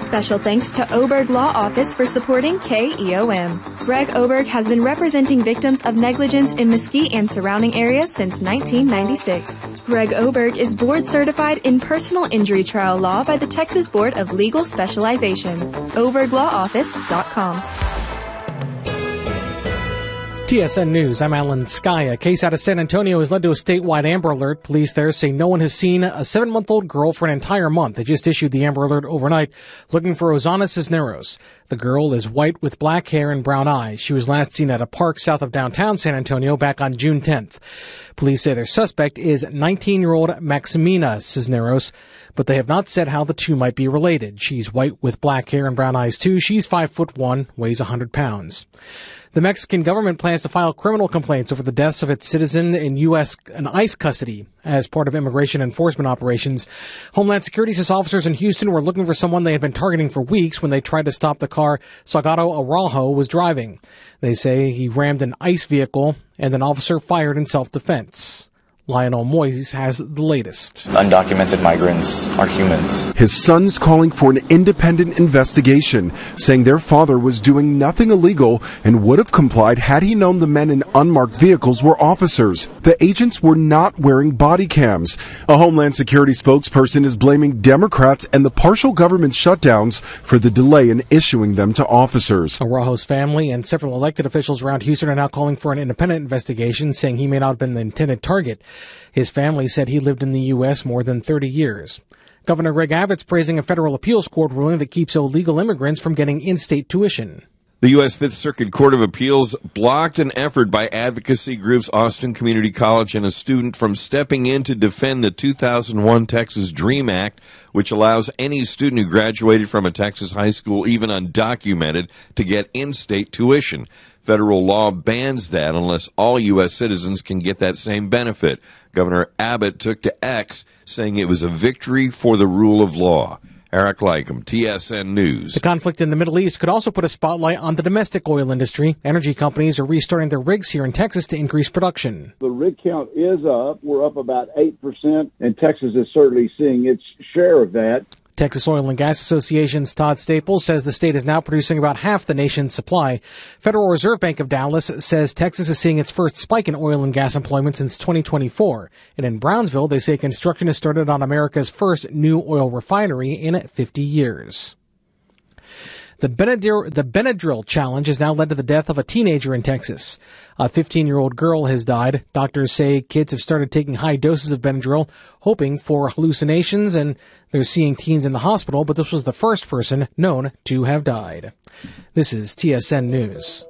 Special thanks to Oberg Law Office for supporting KEOM. Greg Oberg has been representing victims of negligence in Mesquite and surrounding areas since 1996. Greg Oberg is board certified in personal injury trial law by the Texas Board of Legal Specialization. ObergLawOffice.com. TSN News, I'm Alan Sky. A case out of San Antonio has led to a statewide Amber Alert. Police there say no one has seen a 7-month-old girl for an entire month. They just issued the Amber Alert overnight, looking for Rosanna Cisneros. The girl is white with black hair and brown eyes. She was last seen at a park south of downtown San Antonio back on June 10th. Police say their suspect is 19-year-old Maximina Cisneros, but they have not said how the two might be related. She's white with black hair and brown eyes too. She's 5'1", weighs 100 pounds. The Mexican government plans to file criminal complaints over the deaths of its citizen in U.S. and ICE custody as part of immigration enforcement operations. Homeland Security says officers in Houston were looking for someone they had been targeting for weeks when they tried to stop the car Salgado Araujo was driving. They say he rammed an ICE vehicle and an officer fired in self-defense. Lionel Moyes has the latest. Undocumented migrants are humans. His son's calling for an independent investigation, saying their father was doing nothing illegal and would have complied had he known the men in unmarked vehicles were officers. The agents were not wearing body cams. A Homeland Security spokesperson is blaming Democrats and the partial government shutdowns for the delay in issuing them to officers. Araujo's family and several elected officials around Houston are now calling for an independent investigation, saying he may not have been the intended target. His family said he lived in the U.S. more than 30 years. Governor Greg Abbott's praising a federal appeals court ruling that keeps illegal immigrants from getting in-state tuition. The U.S. Fifth Circuit Court of Appeals blocked an effort by advocacy groups Austin Community College and a student from stepping in to defend the 2001 Texas DREAM Act, which allows any student who graduated from a Texas high school, even undocumented, to get in-state tuition. Federal law bans that unless all U.S. citizens can get that same benefit. Governor Abbott took to X, saying it was a victory for the rule of law. Eric Lycum, TSN News. The conflict in the Middle East could also put a spotlight on the domestic oil industry. Energy companies are restarting their rigs here in Texas to increase production. The rig count is up. We're up about 8%, and Texas is certainly seeing its share of that. Texas Oil and Gas Association's Todd Staples says the state is now producing about half the nation's supply. Federal Reserve Bank of Dallas says Texas is seeing its first spike in oil and gas employment since 2024. And in Brownsville, they say construction has started on America's first new oil refinery in 50 years. The Benadryl challenge has now led to the death of a teenager in Texas. A 15-year-old girl has died. Doctors say kids have started taking high doses of Benadryl, hoping for hallucinations, and they're seeing teens in the hospital, but this was the first person known to have died. This is TSN News.